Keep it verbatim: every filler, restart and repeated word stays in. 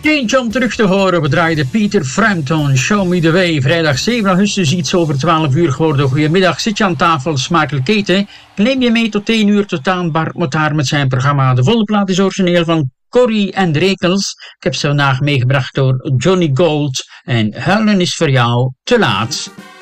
Eentje om terug te horen. We draaiden Peter Frampton, Show Me The Way. Vrijdag zeven augustus, iets over twaalf uur geworden. Goedemiddag, zit je aan tafel, smakelijk eten. Neem je mee tot één uur tot aan Bart Motaar met zijn programma. De volle plaat is origineel van Corrie en de Rekels. Ik heb ze vandaag meegebracht door Johnny Gold. En huilen is voor jou te laat.